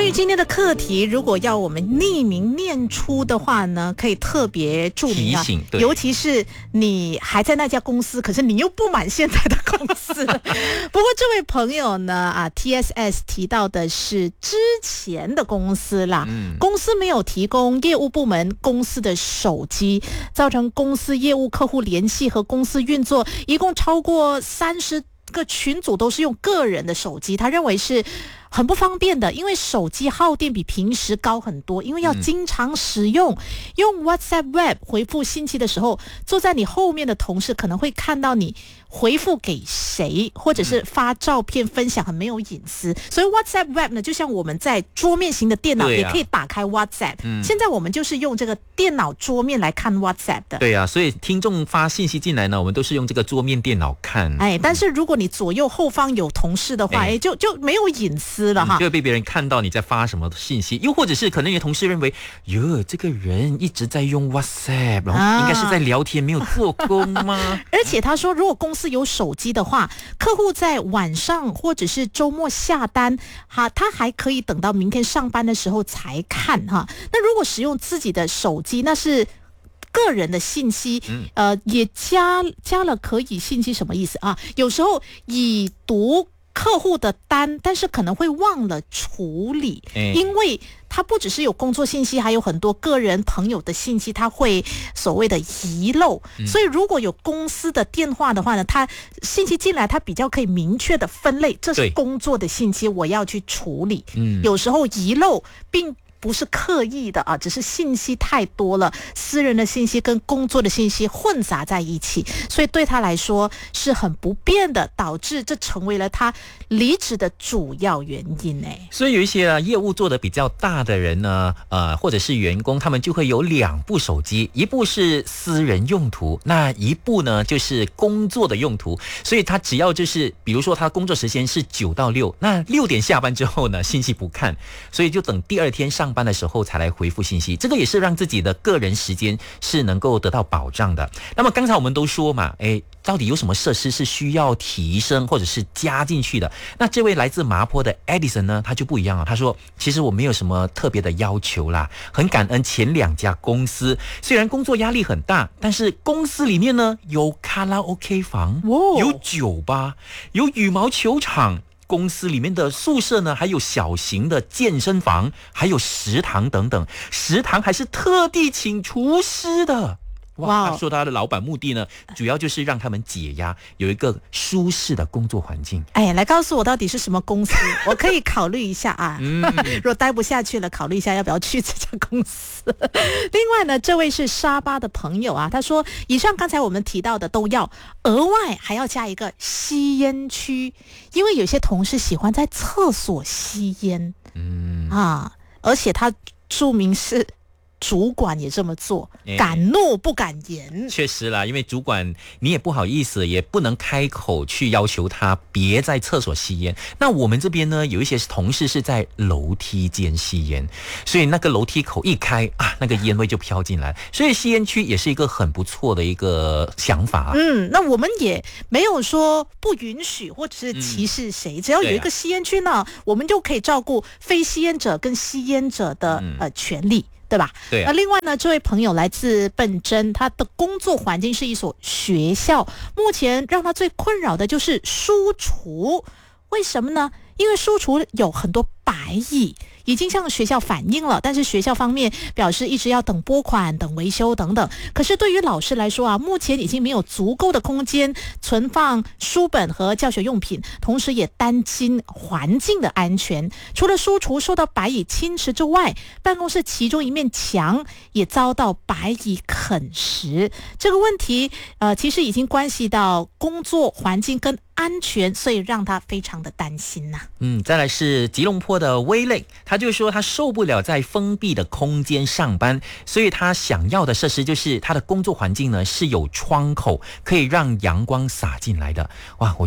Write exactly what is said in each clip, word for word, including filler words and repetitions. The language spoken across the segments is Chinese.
于今天的课题，如果要我们匿名念出的话呢，可以特别注明啊，尤其是你还在那家公司，可是你又不满现在的公司。不过这位朋友呢，啊 ，T S S 提到的是之前的公司啦，嗯、公司没有提供业务部门公司的手机，造成公司业务客户联系和公司运作，一共超过三十个群组都是用个人的手机，他认为是很不方便的，因为手机耗电比平时高很多，因为要经常使用。嗯、用 WhatsApp Web 回复信息的时候，坐在你后面的同事可能会看到你回复给谁，或者是发照片分享，很没有隐私。所以 WhatsApp Web 呢，就像我们在桌面型的电脑也可以打开 WhatsApp、嗯、现在我们就是用这个电脑桌面来看 WhatsApp 的。 对啊，所以听众发信息进来呢，我们都是用这个桌面电脑看。 哎，但是如果你左右后方有同事的话，哎，就就没有隐私了哈， 就会被别人看到你在发什么信息，又或者是可能你的同事认为，哟，这个人一直在用 WhatsApp， 然后应该是在聊天，没有做工吗？ 而且他说，如果公司有手机的话，客户在晚上或者是周末下单，哈，他还可以等到明天上班的时候才看哈。那如果使用自己的手机，那是个人的信息，呃，也加加了可以信息什么意思啊？有时候已读客户的单，但是可能会忘了处理，欸、因为他不只是有工作信息，还有很多个人朋友的信息，他会所谓的遗漏。嗯、所以如果有公司的电话的话呢，他信息进来，他比较可以明确的分类，这是工作的信息，我要去处理。嗯、有时候遗漏并不是刻意的啊，只是信息太多了，私人的信息跟工作的信息混杂在一起，所以对他来说是很不便的，导致这成为了他离职的主要原因。哎， 所以有一些、啊、业务做得比较大的人呢，呃，或者是员工，他们就会有两部手机，一部是私人用途，那一部呢就是工作的用途。所以他只要就是，比如说他工作时间是九到六，那六点下班之后呢，信息不看，所以就等第二天上班的时候才来回复信息，这个也是让自己的个人时间是能够得到保障的。那么刚才我们都说嘛，诶，到底有什么设施是需要提升或者是加进去的？那这位来自麻坡的 Edison 呢，他就不一样了。他说，其实我没有什么特别的要求啦，很感恩前两家公司，虽然工作压力很大，但是公司里面呢有卡拉 OK 房，有酒吧，有羽毛球场，公司里面的宿舍呢，还有小型的健身房，还有食堂等等。食堂还是特地请厨师的。哇，他说他的老板目的呢，主要就是让他们解压，有一个舒适的工作环境。 哎，来告诉我到底是什么公司，我可以考虑一下啊。嗯、如果待不下去了，考虑一下要不要去这家公司。另外呢，这位是沙巴的朋友啊，他说，以上刚才我们提到的都要额外还要加一个吸烟区，因为有些同事喜欢在厕所吸烟。嗯啊，而且他注明是主管也这么做，敢怒不敢言。 确实啦，因为主管你也不好意思，也不能开口去要求他别在厕所吸烟。那我们这边呢，有一些同事是在楼梯间吸烟，所以那个楼梯口一开啊，那个烟味就飘进来，所以吸烟区也是一个很不错的一个想法。 嗯，那我们也没有说不允许或者是歧视谁，嗯、只要有一个吸烟区呢，啊、我们就可以照顾非吸烟者跟吸烟者的、嗯、呃权利。对吧？ 对、啊。 那另外呢，这位朋友来自笨珍，他的工作环境是一所学校，目前让他最困扰的就是书橱。为什么呢？因为书橱有很多白蚁，已经向学校反映了，但是学校方面表示一直要等拨款、等维修等等。可是对于老师来说啊，目前已经没有足够的空间存放书本和教学用品，同时也担心环境的安全。除了书橱受到白蚁侵蚀之外，办公室其中一面墙也遭到白蚁啃食。这个问题呃，其实已经关系到工作环境跟安全，所以让他非常的担心呐、啊。 嗯，再来是吉隆坡的威类，他就说他受不了在封闭的空间上班，所以他想要的设施就是他的工作环境呢是有窗口可以让阳光洒进来的。哇，我觉得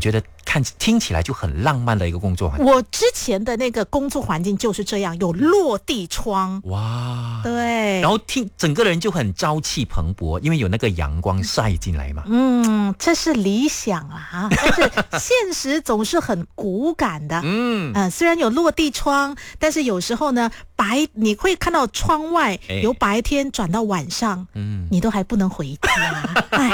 看听起来就很浪漫的一个工作环境。 我之前的那个工作环境就是这样，有落地窗。 哇， 对， 然后听整个人就很朝气蓬勃，因为有那个阳光晒进来嘛。 嗯，这是理想啊，但是现实总是很骨感的。 嗯， 呃，虽然有落地窗，但是有时候呢，白你会看到窗外由白天转到晚上， 嗯， 你都还不能回家。哎。